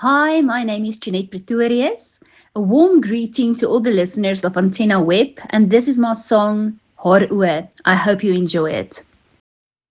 Hi, my name is Jeanette Pretorius. A warm greeting to all the listeners of Antenna Web, and this is my song, Haar Oë. I hope you enjoy it.